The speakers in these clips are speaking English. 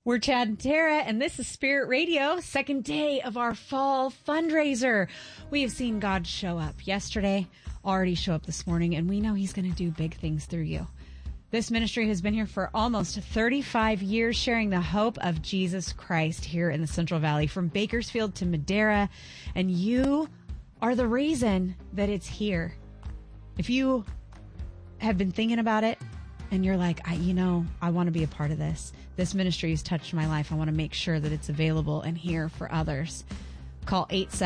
We're Chad and Tara, and this is Spirit Radio, second day of our fall fundraiser. We have seen God show up yesterday, already show up this morning, and we know he's going to do big things through you. This ministry has been here for almost 35 years, sharing the hope of Jesus Christ here in the Central Valley, from Bakersfield to Madera, and you are the reason that it's here. If you have been thinking about it, and you're like, I want to be a part of this. This ministry has touched my life. I want to make sure that it's available and here for others. Call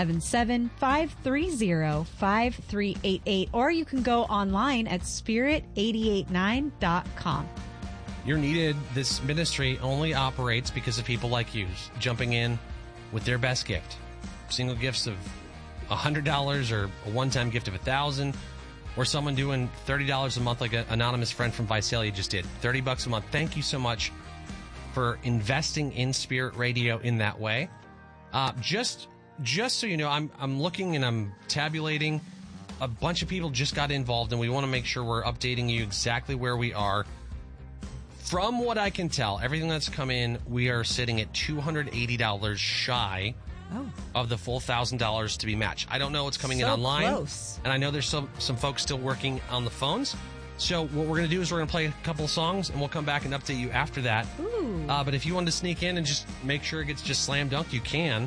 877-530-5388, or you can go online at spirit889.com. You're needed. This ministry only operates because of people like you jumping in with their best gift. Single gifts of $100 or a one-time gift of $1,000. Or someone doing $30 a month like an anonymous friend from Visalia just did. $30 a month. Thank you so much for investing in Spirit Radio in that way. Just so you know, I'm looking and I'm tabulating. A bunch of people just got involved, and we want to make sure we're updating you exactly where we are. From what I can tell, everything that's come in, we are sitting at $280 shy of the full $1,000 to be matched. I don't know what's coming in online. Close. And I know there's some folks still working on the phones. So what we're going to do is we're going to play a couple of songs, and we'll come back and update you after that. But if you wanted to sneak in and just make sure it gets just slam dunk, you can.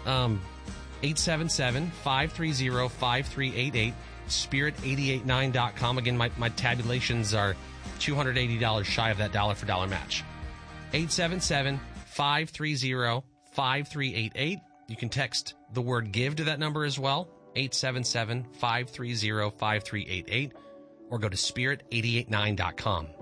877-530-5388, spirit889.com. Again, my tabulations are $280 shy of that dollar for dollar match. 877-530-5388. You can text the word give to that number as well, 877-530-5388, or go to spirit889.com.